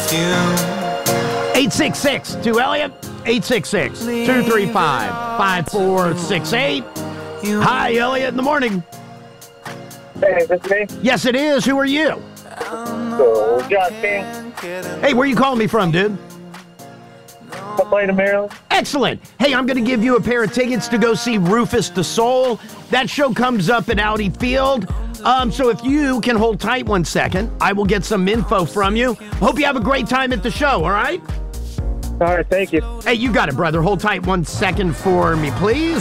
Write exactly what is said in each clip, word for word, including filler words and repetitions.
eight six six, two Elliott, eight six six, two three five, five four six eight. Hi, Elliott in the morning. Hey, is this me? Yes, it is. Who are you? So, John King. Hey, where you calling me from, dude? I played in Maryland. Excellent. Hey, I'm going to give you a pair of tickets to go see Rufus Du Sol. That show comes up at Audi Field. Um, so if you can hold tight one second, I will get some info from you. Hope you have a great time at the show, all right? All right, thank you. Hey, you got it, brother. Hold tight one second for me, please.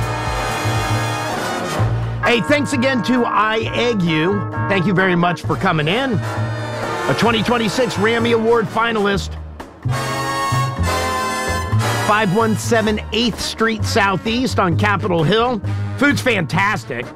Hey, thanks again to I Egg You. Thank you very much for coming in. A twenty twenty-six Rammy Award finalist. five one seven eighth Street Southeast on Capitol Hill. Food's fantastic.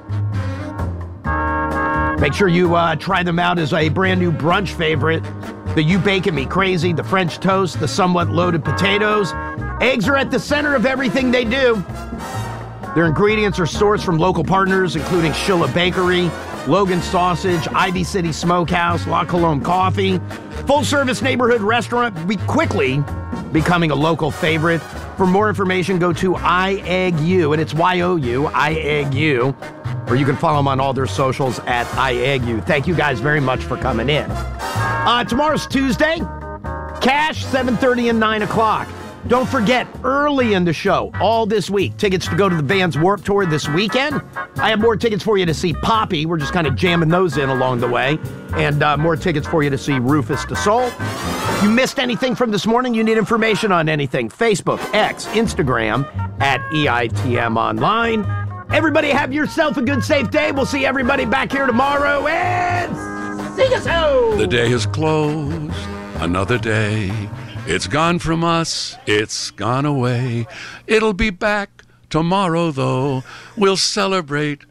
Make sure you uh, try them out as a brand new brunch favorite. The You Baking Me Crazy, the French toast, the somewhat loaded potatoes. Eggs are at the center of everything they do. Their ingredients are sourced from local partners, including Shilla Bakery, Logan Sausage, Ivy City Smokehouse, La Colombe Coffee. Full-service neighborhood restaurant, be quickly becoming a local favorite. For more information, go to I Egg You, and it's Y O U, I Egg You, or you can follow them on all their socials at I Egg You. Thank you guys very much for coming in. Uh, tomorrow's Tuesday. Cash, seven thirty and nine o'clock. Don't forget, early in the show, all this week, tickets to go to the Vans Warped Tour this weekend. I have more tickets for you to see Poppy. We're just kind of jamming those in along the way. And uh, more tickets for you to see Rufus Du Sol. You missed anything from this morning? You need information on anything? Facebook, X, Instagram, at E I T M Online. Everybody have yourself a good, safe day. We'll see everybody back here tomorrow. And see you soon. The day is closed. Another day. It's gone from us, it's gone away. It'll be back tomorrow, though. We'll celebrate